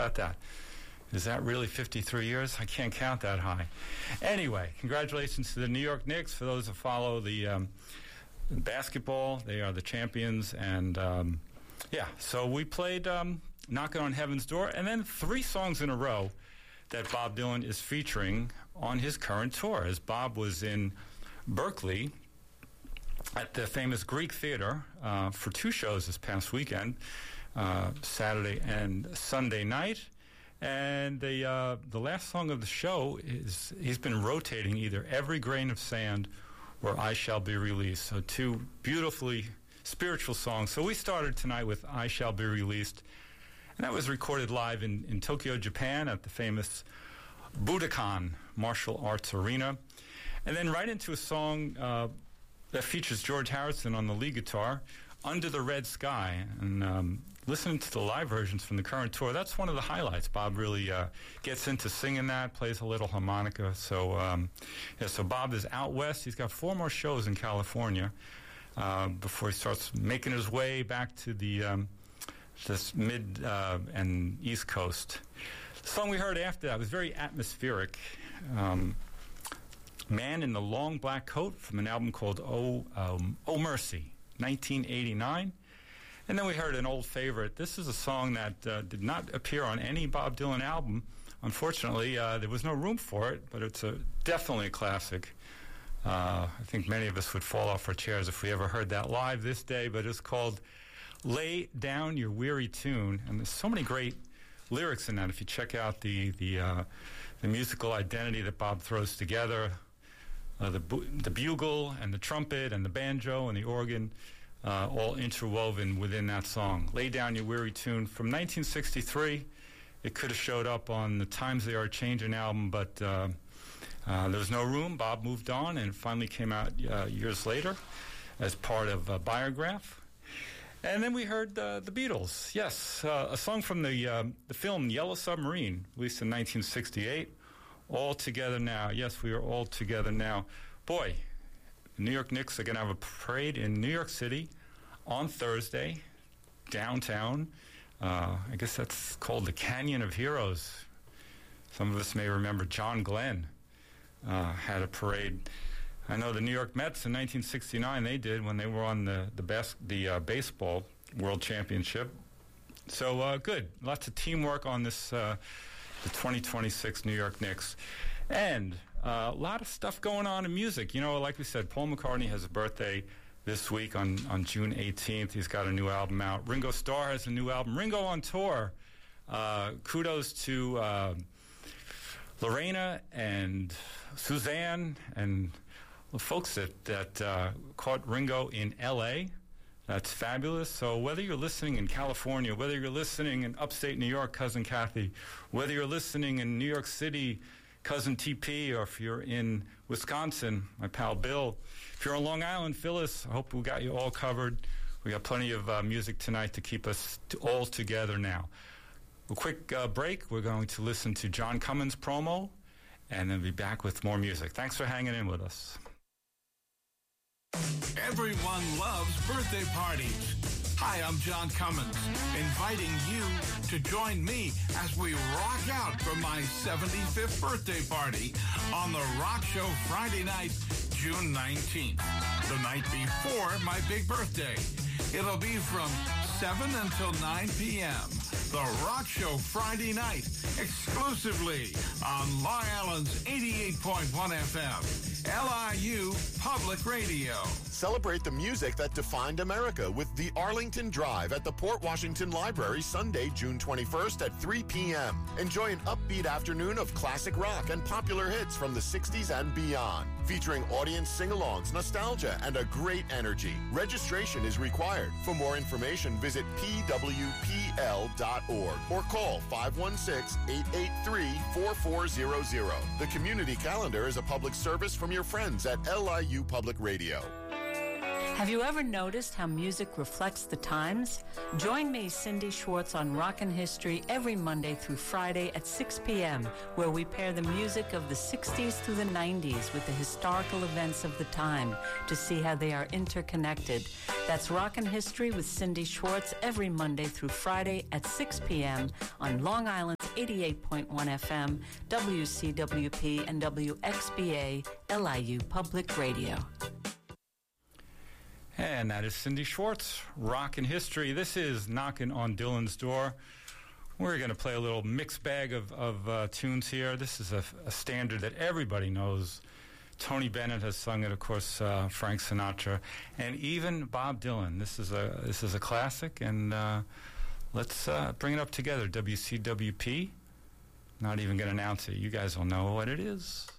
about that? Is that really 53 years? I can't count that high. Anyway, congratulations to the New York Knicks. For those that follow the basketball, they are the champions. And, so we played Knocking on Heaven's Door, and then 3 songs in a row that Bob Dylan is featuring on his current tour. As Bob was in Berkeley at the famous Greek Theater for 2 shows this past weekend, Saturday and Sunday night. And the last song of the show is, he's been rotating either Every Grain of Sand or I Shall Be Released. So 2 beautifully spiritual songs. So we started tonight with I Shall Be Released. And that was recorded live in Tokyo, Japan at the famous Budokan Martial Arts Arena. And then right into a song that features George Harrison on the lead guitar, Under the Red Sky. And listening to the live versions from the current tour, that's one of the highlights. Bob really gets into singing that, plays a little harmonica. So, so Bob is out west. He's got 4 more shows in California before he starts making his way back to the this mid and east coast. The song we heard after that was very atmospheric. Man in the Long Black Coat from an album called Oh Mercy, 1989. And then we heard an old favorite. This is a song that did not appear on any Bob Dylan album. Unfortunately, there was no room for it, but it's definitely a classic. I think many of us would fall off our chairs if we ever heard that live this day, but it's called Lay Down Your Weary Tune. And there's so many great lyrics in that. If you check out the musical identity that Bob throws together, the bugle and the trumpet and the banjo and the organ, all interwoven within that song. Lay Down Your Weary Tune from 1963. It could have showed up on the Times They Are Changing album, but there was no room. Bob moved on, and it finally came out years later as part of Biograph. And then we heard the Beatles. Yes, a song from the film Yellow Submarine, released in 1968. All Together Now. Yes, we are all together now. Boy, the New York Knicks are going to have a parade in New York City on Thursday, downtown. I guess that's called the Canyon of Heroes. Some of us may remember John Glenn had a parade. I know the New York Mets in 1969, they did when they were on the baseball World Championship. So good. Lots of teamwork on this the 2026 New York Knicks. And a lot of stuff going on in music. You know, like we said, Paul McCartney has a birthday this week on June 18th. He's got a new album out. Ringo Starr has a new album. Ringo on tour. Kudos to Lorena and Suzanne and the folks that caught Ringo in L.A. That's fabulous. So whether you're listening in California, whether you're listening in upstate New York, Cousin Kathy, whether you're listening in New York City, Cousin TP, or if you're in Wisconsin, my pal Bill, if you're on Long Island, Phyllis, I hope we got you all covered. We got plenty of music tonight to keep us all together now. A quick break. We're going to listen to John Cummins' promo and then be back with more music. Thanks for hanging in with us. Everyone loves birthday parties. Hi, I'm John Cummins, inviting you to join me as we rock out for my 75th birthday party on The Rock Show Friday night, June 19th, the night before my big birthday. It'll be from 7 until 9 p.m. The Rock Show Friday night, exclusively on Long Island's 88.1 FM. LIU Public Radio. Celebrate the music that defined America with the Arlington Drive at the Port Washington Library Sunday, June 21st at 3 p.m. Enjoy an upbeat afternoon of classic rock and popular hits from the 60s and beyond, featuring audience sing-alongs, nostalgia, and a great energy. Registration is required. For more information, visit pwpl.org or call 516-883-4400. The community calendar is a public service from your friends at LIU Public Radio. Have you ever noticed how music reflects the times? Join me, Cindy Schwartz, on Rockin' History every Monday through Friday at 6 p.m., where we pair the music of the 60s through the 90s with the historical events of the time to see how they are interconnected. That's Rockin' History with Cindy Schwartz every Monday through Friday at 6 p.m. on Long Island's 88.1 FM, WCWP, and WXBA, LIU Public Radio. And that is Cindy Schwartz, Rockin' History. This is Knockin' on Dylan's Door. We're going to play a little mixed bag of tunes here. This is a standard that everybody knows. Tony Bennett has sung it, of course, Frank Sinatra, and even Bob Dylan. This is a classic, and let's bring it up together. WCWP. Not even going to announce it. You guys will know what it is.